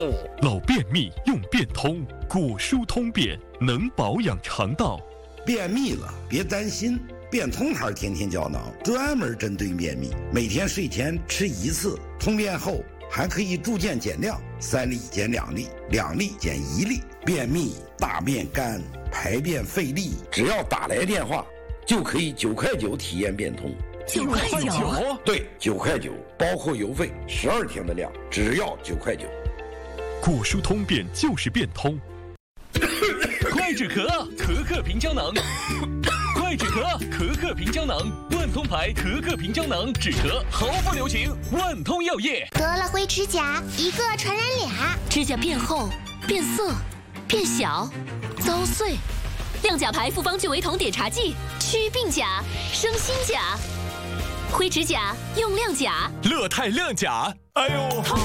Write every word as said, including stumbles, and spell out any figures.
老便秘用便通，果蔬通便能保养肠道。 便秘了别担心，便通牌天天胶囊专门针对便秘，每天睡前吃一次，通便后还可以逐渐减量，三粒减两粒，两粒减一粒。便秘、大便干、排便费力，只要打来电话，就可以九块九体验便通。 九块九？ 对，九块九，包括邮费，十二天的量，只要九块九。 果蔬通便就是便通。 快止咳，咳咳平胶囊。快止咳，咳咳平胶囊，万通牌咳咳平胶囊，止咳毫不留情。万通药业。 得了灰指甲，一个传染俩， 指甲变厚、变色、变小、遭碎。亮甲牌复方聚维酮碘茶剂，祛病甲，生新甲。灰指甲用亮甲， 乐泰亮甲。哎呦！